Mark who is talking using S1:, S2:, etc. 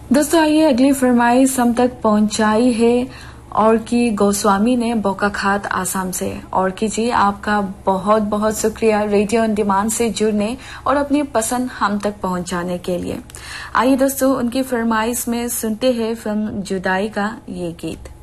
S1: दोस्तों आइए अगली फरमाइश हम तक पहुंचाई है और की गोस्वामी ने बोकाखात आसाम से। और की जी आपका बहुत बहुत शुक्रिया रेडियो ऑन डिमांड से जुड़ने और अपनी पसंद हम तक पहुंचाने के लिए। आइए दोस्तों उनकी फरमाइश में सुनते हैं फिल्म जुदाई का ये गीत।